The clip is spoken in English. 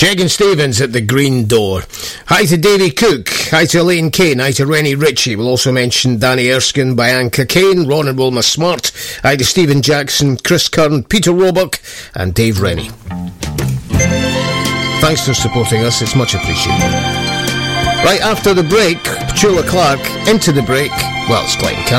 Shagan Stevens at the Green Door. Hi to Davy Cook. Hi to Elaine Kane. Hi to Rennie Ritchie. We'll also mention Danny Erskine, Bianca Kane, Ron and Wilma Smart. Hi to Stephen Jackson, Chris Kern, Peter Roebuck and Dave Rennie. Thanks for supporting us. It's much appreciated. Right after the break, Petula Clark into the break. Well, it's Glenn Campbell.